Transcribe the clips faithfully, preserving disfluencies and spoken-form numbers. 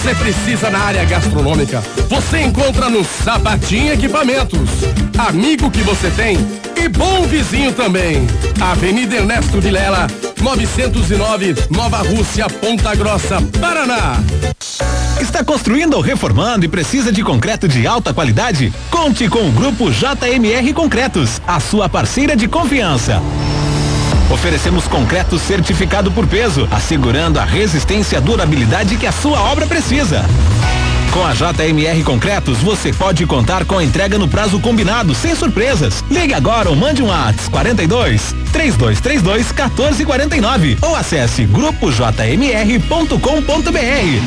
você precisa na área gastronômica, você encontra no Sapatinho Equipamentos. Amigo que você tem e bom vizinho também. Avenida Ernesto Vilela, novecentos e nove, Nova Rússia, Ponta Grossa, Paraná. Está construindo ou reformando e precisa de concreto de alta qualidade? Conte com o Grupo J M R Concretos, a sua parceira de confiança. Oferecemos concreto certificado por peso, assegurando a resistência e a durabilidade que a sua obra precisa. Com a J M R Concretos, você pode contar com a entrega no prazo combinado, sem surpresas. Ligue agora ou mande um WhatsApp quarenta e dois, três dois três dois, quatorze quarenta e nove ou acesse grupo j m r ponto com ponto b r.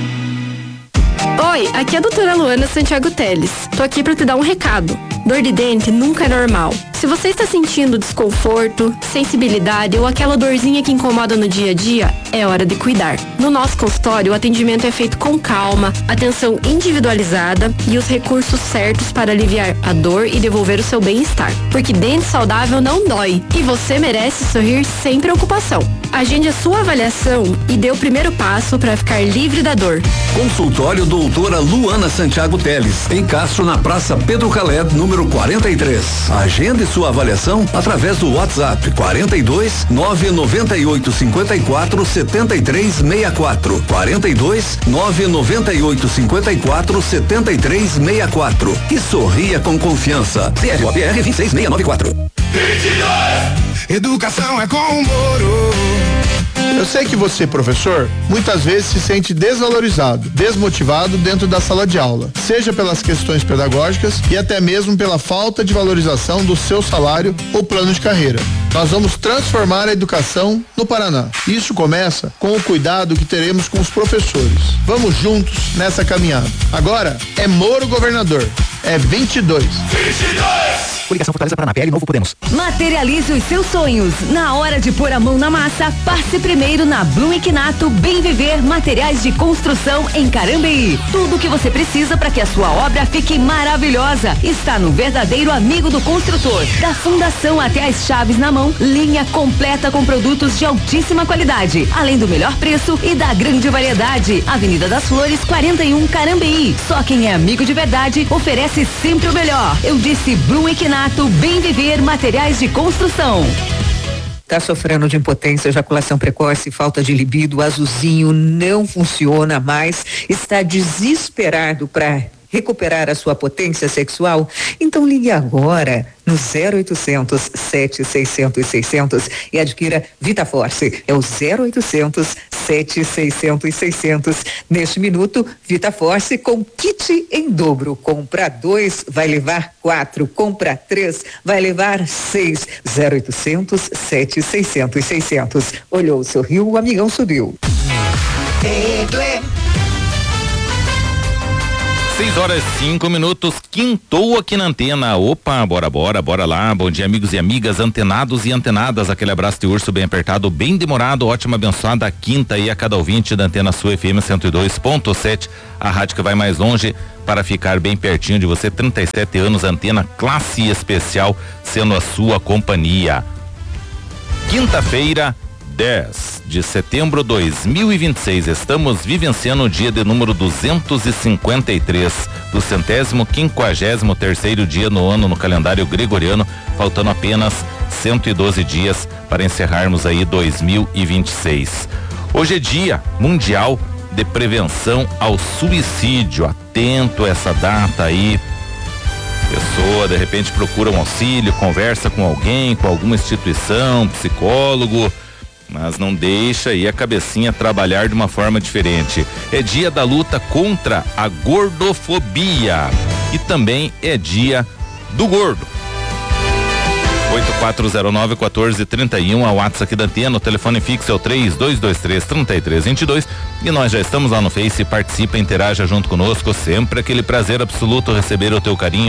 Oi, aqui é a doutora Luana Santiago Teles. Tô aqui pra te dar um recado. Dor de dente nunca é normal. Se você está sentindo desconforto, sensibilidade ou aquela dorzinha que incomoda no dia a dia, é hora de cuidar. No nosso consultório, o atendimento é feito com calma, atenção individualizada e os recursos certos para aliviar a dor e devolver o seu bem-estar. Porque dente saudável não dói e você merece sorrir sem preocupação. Agende a sua avaliação e dê o primeiro passo para ficar livre da dor. Consultório doutora Luana Santiago Teles, em Castro, na Praça Pedro Calé, número quarenta e três. Agende sua avaliação através do WhatsApp quarenta e dois, nove nove oito cinco quatro, sete três seis quatro. quarenta e dois, nove nove oito cinco quatro, sete três seis quatro. E sorria com confiança. C R O P R dois seis seis nove quatro. vinte e dois. Educação é com o Moro. Eu sei que você, professor, muitas vezes se sente desvalorizado, desmotivado dentro da sala de aula, seja pelas questões pedagógicas e até mesmo pela falta de valorização do seu salário ou plano de carreira. Nós vamos transformar a educação no Paraná. Isso começa com o cuidado que teremos com os professores. Vamos juntos nessa caminhada. Agora é Moro governador. É vinte e dois. vinte e dois. Coligação Fortaleza Paraná, P L Novo Podemos. Materialize os seus sonhos. Na hora de pôr a mão na massa, passe primeiro na Blum e Quinato Bem Viver Materiais de Construção em Carambeí. Tudo o que você precisa para que a sua obra fique maravilhosa está no verdadeiro amigo do construtor. Da fundação até as chaves na mão, linha completa com produtos de altíssima qualidade, além do melhor preço e da grande variedade. Avenida das Flores, quarenta e um, Carambeí. Só quem é amigo de verdade oferece sempre o melhor. Eu disse Blum e Quinato Bem Viver Materiais de Construção. Tá sofrendo de impotência, ejaculação precoce, falta de libido, azulzinho não funciona mais, está desesperado para recuperar a sua potência sexual? Então ligue agora no zero oitocentos, sete seiscentos, seiscentos e adquira VitaForce. É o zero oitocentos, sete seiscentos, seiscentos. Neste minuto, VitaForce com kit em dobro. Compra dois, vai levar quatro. Compra três, vai levar seis. zero oitocentos, sete seiscentos, seiscentos. Olhou, sorriu, o amigão subiu. seis horas cinco minutos, quintou aqui na antena. Opa, bora, bora, bora lá. Bom dia, amigos e amigas, antenados e antenadas. Aquele abraço de urso bem apertado, bem demorado. Ótima, abençoada quinta aí a cada ouvinte da Antena Sul F M cento e dois ponto sete. A rádio que vai mais longe para ficar bem pertinho de você. trinta e sete anos, antena classe especial, sendo a sua companhia. Quinta-feira, dez de setembro de dois mil e vinte e seis, estamos vivenciando o dia de número duzentos e cinquenta e três do centésimo quinquagésimo terceiro dia no ano no calendário gregoriano, faltando apenas cento e doze dias para encerrarmos aí dois mil e vinte e seis. Hoje é dia mundial de prevenção ao suicídio. Atento a essa data aí. Pessoa de repente procura um auxílio, conversa com alguém, com alguma instituição, psicólogo, mas não deixa aí a cabecinha trabalhar de uma forma diferente. É dia da luta contra a gordofobia e também é dia do gordo. oito quatro zero nove, um quatro três um, a WhatsApp aqui da Antena, o telefone fixo é o três dois dois três, três três dois dois e nós já estamos lá no Face. Participa, interaja junto conosco, sempre aquele prazer absoluto receber o teu carinho,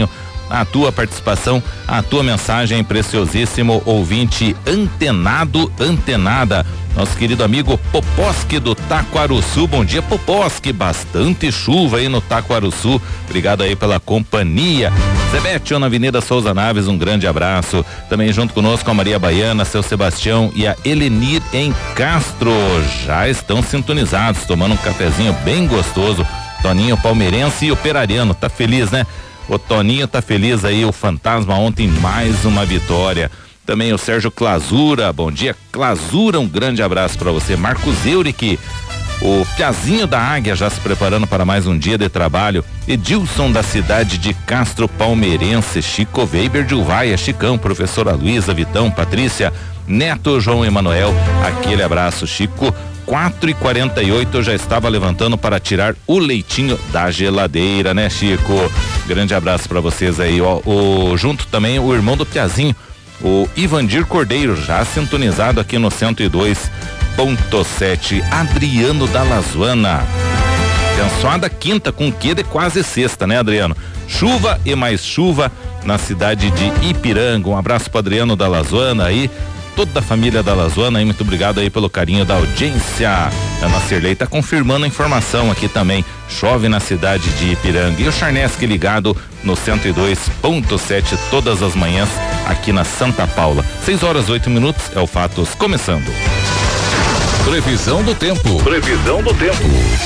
a tua participação, a tua mensagem, preciosíssimo ouvinte antenado, antenada. Nosso querido amigo Poposki do Taquaruçu. Bom dia, Poposki. Bastante chuva aí no Taquaruçu. Obrigado aí pela companhia. Zebetio na Avenida Souza Naves, um grande abraço. Também junto conosco a Maria Baiana, seu Sebastião e a Elenir em Castro. Já estão sintonizados, tomando um cafezinho bem gostoso. Toninho palmeirense e operariano. Tá feliz, né? O Toninho tá feliz aí, o Fantasma ontem mais uma vitória. Também o Sérgio Clasura, bom dia Clasura, um grande abraço para você. Marcos Euric, o Piazinho da Águia já se preparando para mais um dia de trabalho. Edilson da cidade de Castro Palmeirense, Chico Weber de Uvaia, Chicão, professora Luísa, Vitão, Patrícia, Neto, João Emanuel, aquele abraço, Chico. quatro e quarenta e oito eu já estava levantando para tirar o leitinho da geladeira, né, Chico? Grande abraço para vocês aí, ó. O, junto também o irmão do Piazinho, o Ivandir Cordeiro, já sintonizado aqui no cento e dois ponto sete. Adriano da Lazuana. Abençoada quinta com que de quase sexta, né, Adriano? Chuva e mais chuva na cidade de Ipiranga. Um abraço para Adriano da Lazuana aí, toda a família da Lazuana aí, muito obrigado aí pelo carinho da audiência. Ana Cirlei tá confirmando a informação aqui também, chove na cidade de Ipiranga. E o Charnesque ligado no cento e dois ponto sete todas as manhãs aqui na Santa Paula. seis horas oito minutos é o Fatos começando. Previsão do tempo. Previsão do tempo.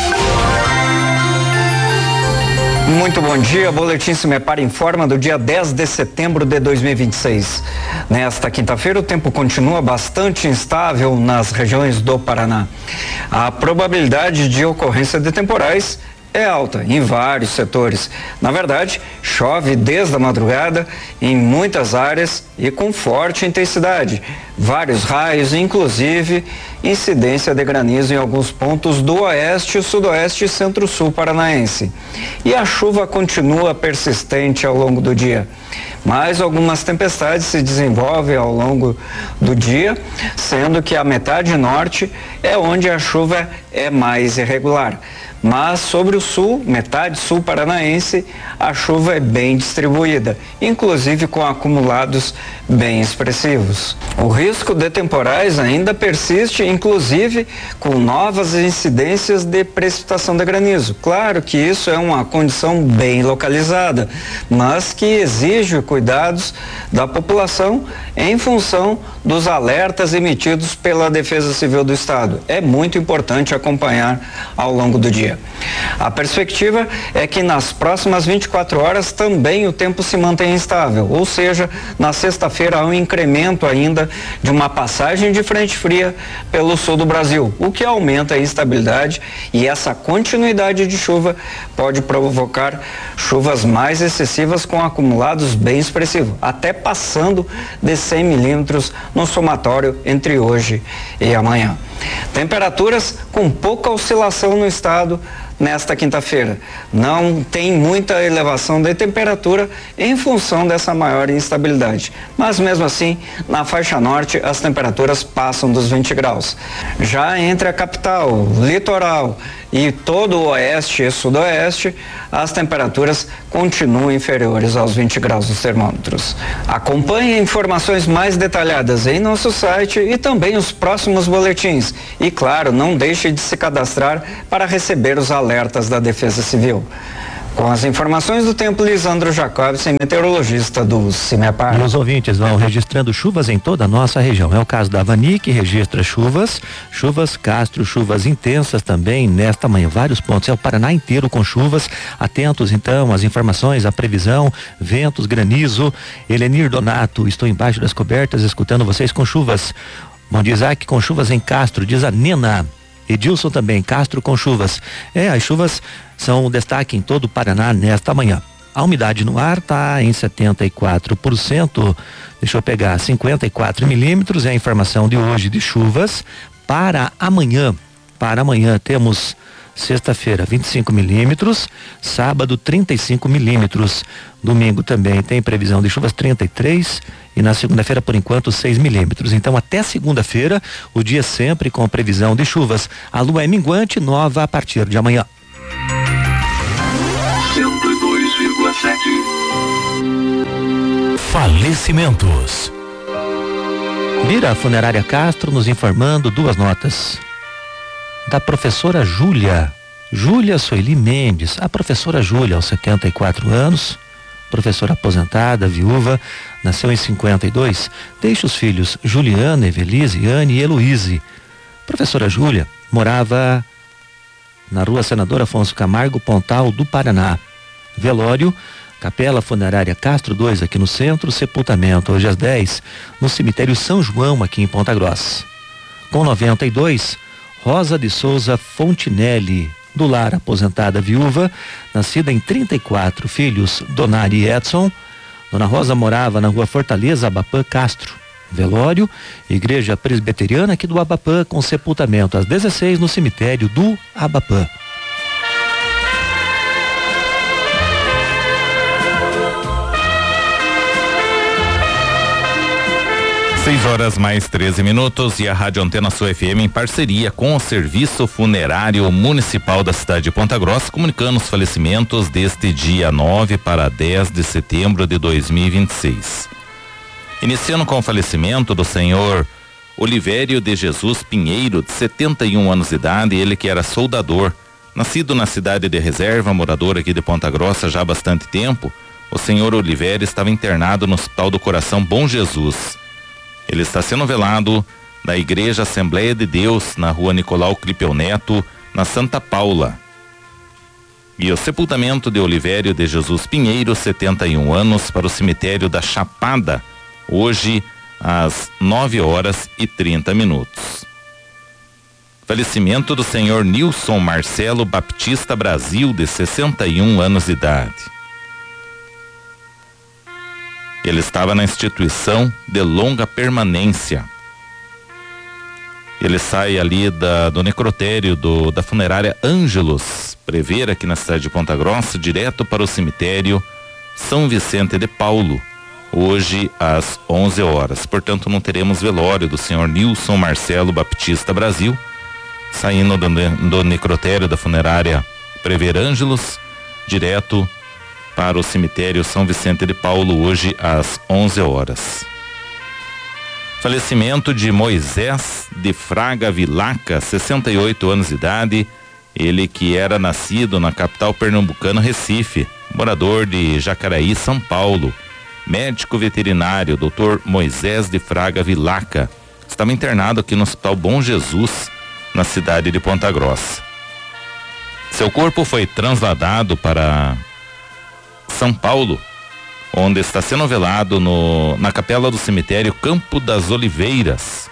Muito bom dia, Boletim Se Me Para informa do dia dez de setembro de dois mil e vinte e seis. Nesta quinta-feira o tempo continua bastante instável nas regiões do Paraná. A probabilidade de ocorrência de temporais é alta em vários setores. Na verdade, chove desde a madrugada em muitas áreas e com forte intensidade. Vários raios, inclusive incidência de granizo em alguns pontos do oeste, sudoeste e centro-sul paranaense. E a chuva continua persistente ao longo do dia. Mas algumas tempestades se desenvolvem ao longo do dia, sendo que a metade norte é onde a chuva é mais irregular. Mas sobre o sul, metade sul paranaense, a chuva é bem distribuída, inclusive com acumulados bem expressivos. O risco de temporais ainda persiste, inclusive com novas incidências de precipitação de granizo. Claro que isso é uma condição bem localizada, mas que exige cuidados da população em função dos alertas emitidos pela Defesa Civil do Estado. É muito importante acompanhar ao longo do dia. A perspectiva é que nas próximas vinte e quatro horas também o tempo se mantém instável, ou seja, na sexta-feira há um incremento ainda de uma passagem de frente fria pelo sul do Brasil, o que aumenta a instabilidade, e essa continuidade de chuva pode provocar chuvas mais excessivas com acumulados bem expressivos, até passando de cem milímetros no somatório entre hoje e amanhã. Temperaturas com pouca oscilação no estado nesta quinta-feira. Não tem muita elevação de temperatura em função dessa maior instabilidade. Mas mesmo assim, na faixa norte, as temperaturas passam dos vinte graus. Já entre a capital, litoral e todo o oeste e sudoeste, as temperaturas continuam inferiores aos vinte graus dos termômetros. Acompanhe informações mais detalhadas em nosso site e também os próximos boletins. E claro, não deixe de se cadastrar para receber os alertas da Defesa Civil. Com as informações do tempo, Lisandro Jacobsen, meteorologista do Cimepar. E os ouvintes vão registrando chuvas em toda a nossa região. É o caso da Avani, que registra chuvas, chuvas Castro, chuvas intensas também nesta manhã. Vários pontos, é o Paraná inteiro com chuvas. Atentos então às informações, à previsão, ventos, granizo. Elenir Donato, estou embaixo das cobertas escutando vocês com chuvas. Bom dia, Isaac, com chuvas em Castro, diz a Nena. Edilson também, Castro com chuvas. É, as chuvas são um destaque em todo o Paraná nesta manhã. A umidade no ar está em setenta e quatro por cento. Deixa eu pegar, cinquenta e quatro milímetros é a informação de hoje de chuvas. Para amanhã, para amanhã temos sexta-feira vinte e cinco milímetros, sábado trinta e cinco milímetros, domingo também tem previsão de chuvas trinta e três e na segunda-feira por enquanto seis milímetros. Então até segunda-feira o dia sempre com previsão de chuvas. A lua é minguante, nova a partir de amanhã. cento e dois vírgula sete Falecimentos. Vira Funerária Castro nos informando duas notas. Da professora Júlia, Júlia Soeli Mendes, a professora Júlia, aos setenta e quatro anos, professora aposentada, viúva, nasceu em cinquenta e dois, deixa os filhos Juliana, Evelise, Anne e Heloíse. Professora Júlia morava na rua Senador Afonso Camargo, Pontal do Paraná. Velório, Capela Funerária Castro dois, aqui no centro. Sepultamento hoje às dez, no cemitério São João, aqui em Ponta Grossa. Com noventa e dois, Rosa de Souza Fontinelli, do lar, aposentada viúva, nascida em trinta e quatro, filhos Donari e Edson. Dona Rosa morava na rua Fortaleza, Abapã, Castro. Velório, Igreja Presbiteriana aqui do Abapã, com sepultamento às dezesseis no cemitério do Abapã. seis horas mais treze minutos e a Rádio Antena Sul F M, em parceria com o Serviço Funerário Municipal da cidade de Ponta Grossa, comunicando os falecimentos deste dia nove para dez de setembro de dois mil e vinte e seis. Iniciando com o falecimento do senhor Olivério de Jesus Pinheiro, de setenta e um anos de idade, ele que era soldador, nascido na cidade de Reserva, morador aqui de Ponta Grossa já há bastante tempo. O senhor Olivério estava internado no Hospital do Coração Bom Jesus. Ele está sendo velado na Igreja Assembleia de Deus, na rua Nicolau Clipeu Neto, na Santa Paula. E o sepultamento de Olivério de Jesus Pinheiro, setenta e um anos, para o cemitério da Chapada, hoje às nove horas e trinta minutos. Falecimento do senhor Nilson Marcelo Baptista Brasil, de sessenta e um anos de idade. Ele estava na instituição de longa permanência. Ele sai ali da, do necrotério do, da funerária Ângelos Prever, aqui na cidade de Ponta Grossa, direto para o cemitério São Vicente de Paulo, hoje às onze horas. Portanto, não teremos velório do senhor Nilson Marcelo Baptista Brasil, saindo do, do necrotério da funerária Prever Ângelos, direto para o cemitério São Vicente de Paulo, hoje às onze horas. Falecimento de Moisés de Fraga Vilaca, sessenta e oito anos de idade, ele que era nascido na capital pernambucana, Recife, morador de Jacaraí, São Paulo, médico veterinário, doutor Moisés de Fraga Vilaca, estava internado aqui no Hospital Bom Jesus, na cidade de Ponta Grossa. Seu corpo foi trasladado para São Paulo, onde está sendo velado no, na capela do cemitério Campo das Oliveiras.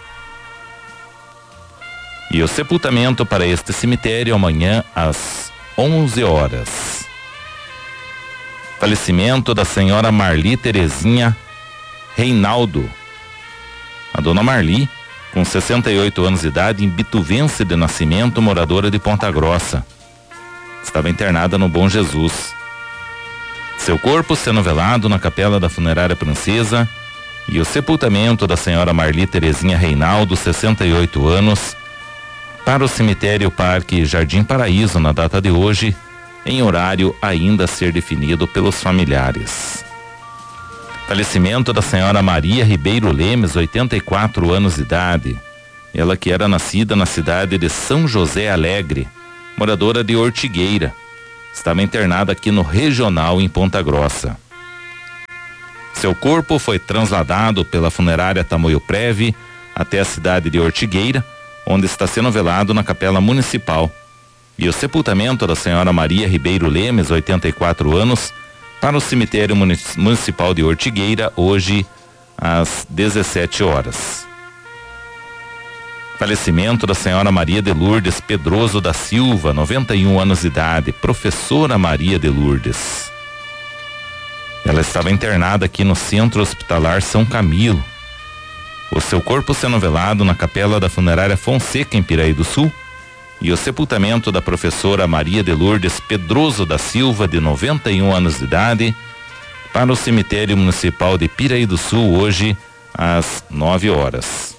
E o sepultamento para este cemitério amanhã às onze horas. Falecimento da senhora Marli Terezinha Reinaldo. A dona Marli, com sessenta e oito anos de idade, imbituvense de nascimento, moradora de Ponta Grossa. Estava internada no Bom Jesus. Seu corpo sendo velado na capela da funerária Princesa, e o sepultamento da senhora Marli Terezinha Reinaldo, sessenta e oito anos, para o cemitério Parque Jardim Paraíso na data de hoje, em horário ainda a ser definido pelos familiares. Falecimento da senhora Maria Ribeiro Lemes, oitenta e quatro anos de idade, ela que era nascida na cidade de São José Alegre, moradora de Ortigueira. Estava internada aqui no Regional, em Ponta Grossa. Seu corpo foi trasladado pela funerária Tamoio Preve até a cidade de Ortigueira, onde está sendo velado na Capela Municipal. E o sepultamento da senhora Maria Ribeiro Lemes, oitenta e quatro anos, para o cemitério municipal de Ortigueira, hoje às dezessete horas. Falecimento da senhora Maria de Lourdes Pedroso da Silva, noventa e um anos de idade, professora Maria de Lourdes. Ela estava internada aqui no Centro Hospitalar São Camilo. O seu corpo sendo velado na capela da funerária Fonseca, em Piraí do Sul, e o sepultamento da professora Maria de Lourdes Pedroso da Silva, de noventa e um anos de idade, para o cemitério municipal de Piraí do Sul, hoje às nove horas.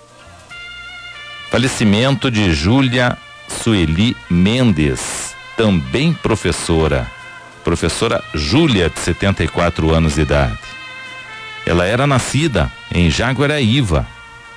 Falecimento de Júlia Sueli Mendes, também professora, professora Júlia, de setenta e quatro anos de idade. Ela era nascida em Jaguaraíva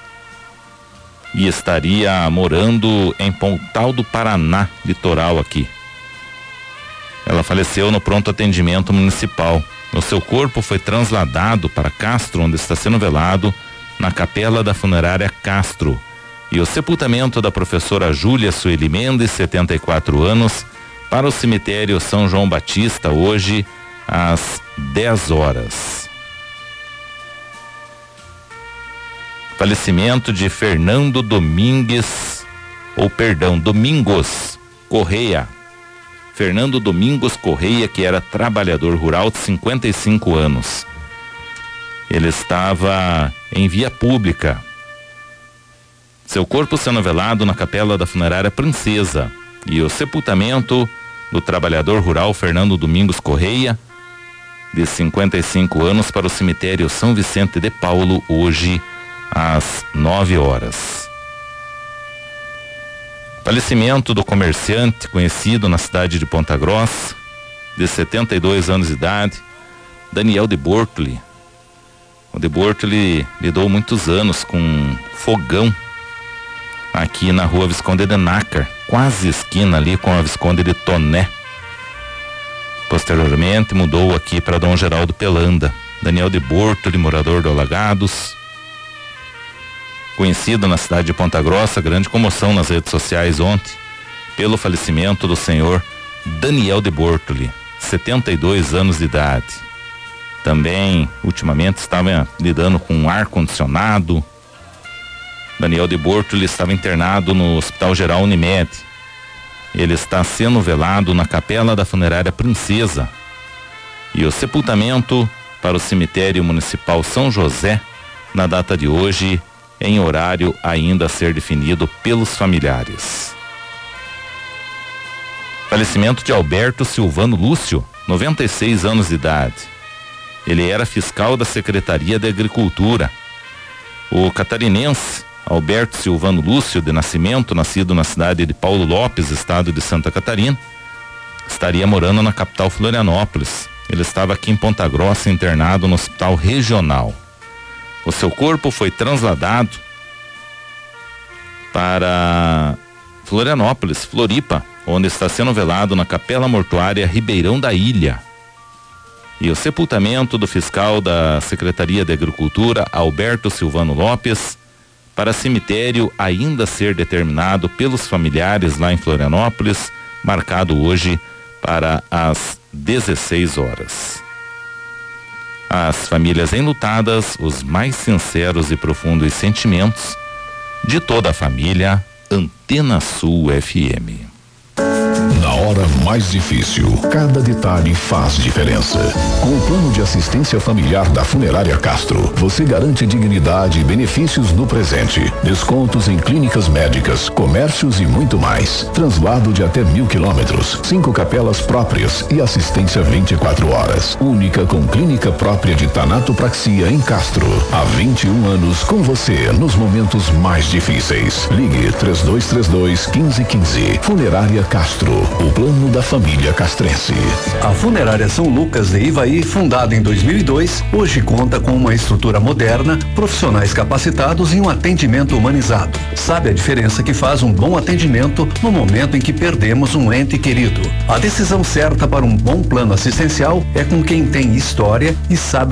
e estaria morando em Pontal do Paraná, litoral aqui. Ela faleceu no pronto atendimento municipal. O seu corpo foi trasladado para Castro, onde está sendo velado na capela da funerária Castro. E o sepultamento da professora Júlia Sueli Mendes, setenta e quatro anos, para o cemitério São João Batista, hoje às dez horas. Falecimento de Fernando Domingues, ou perdão, Domingos Correia. Fernando Domingos Correia, que era trabalhador rural de cinquenta e cinco anos. Ele estava em via pública. Seu corpo sendo velado na capela da funerária Princesa. E o sepultamento do trabalhador rural Fernando Domingos Correia, de cinquenta e cinco anos, para o cemitério São Vicente de Paulo, hoje às nove horas. Falecimento do comerciante conhecido na cidade de Ponta Grossa, de setenta e dois anos de idade, Daniel de Bortoli. O de Bortoli lidou muitos anos com fogão aqui na rua Visconde de Nácar, quase esquina ali com a Visconde de Toné. Posteriormente mudou aqui para Dom Geraldo Pelanda. Daniel de Bortoli, morador do Alagados, conhecido na cidade de Ponta Grossa. Grande comoção nas redes sociais ontem pelo falecimento do senhor Daniel de Bortoli, setenta e dois anos de idade. Também ultimamente estava lidando com ar condicionado. Daniel de Bortoli estava internado no Hospital Geral Unimed. Ele está sendo velado na capela da funerária Princesa. E o sepultamento para o cemitério municipal São José, na data de hoje, em horário ainda a ser definido pelos familiares. Falecimento de Alberto Silvano Lúcio, noventa e seis anos de idade. Ele era fiscal da Secretaria de Agricultura. O catarinense Alberto Silvano Lúcio, de nascimento, nascido na cidade de Paulo Lopes, estado de Santa Catarina, estaria morando na capital Florianópolis. Ele estava aqui em Ponta Grossa, internado no hospital regional. O seu corpo foi trasladado para Florianópolis, Floripa, onde está sendo velado na Capela Mortuária Ribeirão da Ilha. E o sepultamento do fiscal da Secretaria de Agricultura, Alberto Silvano Lopes, para cemitério ainda a ser determinado pelos familiares lá em Florianópolis, marcado hoje para as dezesseis horas. As famílias enlutadas, os mais sinceros e profundos sentimentos de toda a família. Antena Sul F M. Na hora mais difícil, cada detalhe faz diferença. Com o plano de assistência familiar da Funerária Castro, você garante dignidade e benefícios no presente, descontos em clínicas médicas, comércios e muito mais. Translado de até mil quilômetros, cinco capelas próprias e assistência vinte e quatro horas. Única com clínica própria de tanatopraxia em Castro. Há vinte e um anos com você nos momentos mais difíceis. Ligue três dois três dois, um cinco um cinco. Funerária Castro, o plano da família castrense. A Funerária São Lucas de Ivaí, fundada em dois mil e dois, hoje conta com uma estrutura moderna, profissionais capacitados e um atendimento humanizado. Sabe a diferença que faz um bom atendimento no momento em que perdemos um ente querido? A decisão certa para um bom plano assistencial é com quem tem história e sabe